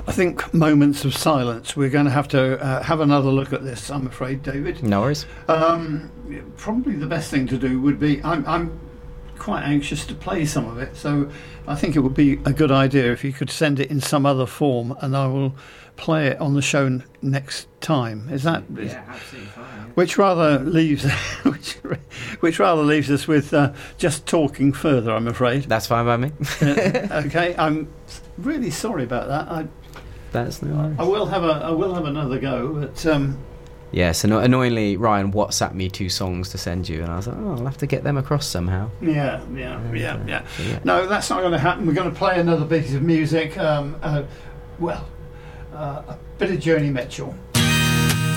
I think moments of silence. We're going to have another look at this, I'm afraid, David. No worries. Probably the best thing to do would be, I'm quite anxious to play some of it, so I think it would be a good idea if you could send it in some other form, and I will play it on the show next time. Is that? Yeah, absolutely fine. Yeah. Which rather leaves which rather leaves us with just talking further, I'm afraid. That's fine by me. Okay, I'm really sorry about that. That's no worries. I will have another go, but yeah, so annoyingly, Ryan WhatsApped me 2 songs to send you, and I was like, I'll have to get them across somehow. Yeah. So, yeah. No, that's not going to happen. We're going to play another piece of music. A bit of Joni Mitchell.